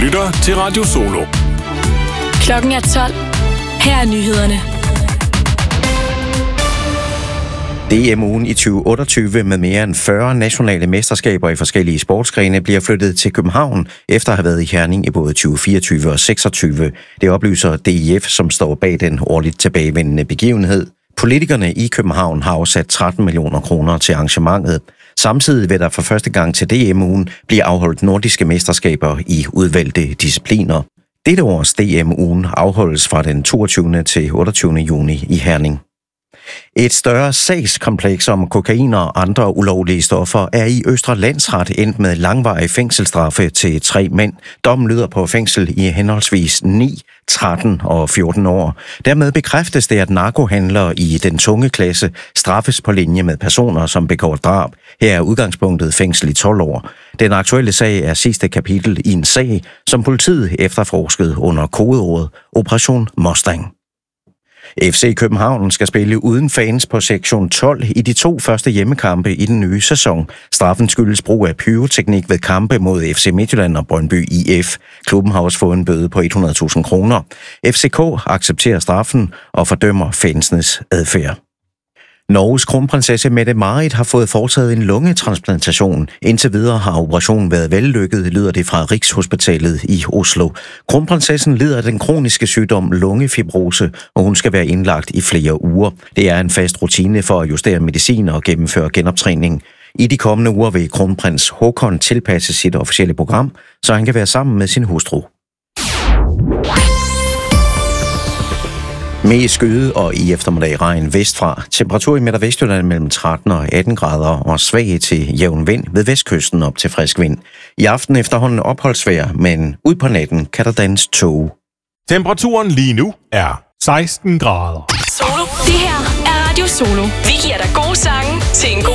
lytter til Radio Solo. Klokken er 12. Her er nyhederne. DM-ugen i 2028 med mere end 40 nationale mesterskaber i forskellige sportsgrene bliver flyttet til København, efter at have været i Herning i både 2024 og 2026. Det oplyser DIF, som står bag den årligt tilbagevendende begivenhed. Politikerne i København har afsat 13 millioner kroner til arrangementet. Samtidig vil der for første gang til DM-ugen blive afholdt nordiske mesterskaber i udvalgte discipliner. Dette års DM-ugen afholdes fra den 22. til 28. juni i Herning. Et større sagskompleks om kokain og andre ulovlige stoffer er i Østre Landsret endt med langvarige fængselsstraffe til 3 mænd. Dommen lyder på fængsel i henholdsvis 9, 13 og 14 år. Dermed bekræftes det, at narkohandlere i den tunge klasse straffes på linje med personer, som begår drab. Her er udgangspunktet fængsel i 12 år. Den aktuelle sag er sidste kapitel i en sag, som politiet efterforskede under kodeordet Operation Mustang. FC København skal spille uden fans på sektion 12 i de 2 første hjemmekampe i den nye sæson. Straffen skyldes brug af pyroteknik ved kampe mod FC Midtjylland og Brøndby IF. Klubben har også fået en bøde på 100.000 kroner. FCK accepterer straffen og fordømmer fansenes adfærd. Norges kronprinsesse Mette-Marit har fået foretaget en lungetransplantation. Indtil videre har operationen været vellykket, lyder det fra Rigshospitalet i Oslo. Kronprinsessen lider af den kroniske sygdom lungefibrose, og hun skal være indlagt i flere uger. Det er en fast rutine for at justere medicin og gennemføre genoptræning. I de kommende uger vil kronprins Håkon tilpasse sit officielle program, så han kan være sammen med sin hustru. Mest skyde og i eftermiddag regn vestfra. Temperatur i Midt- og Vestjylland mellem 13 og 18 grader og svag til jævn vind ved vestkysten op til frisk vind. I aften efterhånden opholdsvejr, men ud på natten kan der dannes tåge. Temperaturen lige nu er 16 grader. Solo. Det her er Radio Solo. Vi giver dig gode sange til en god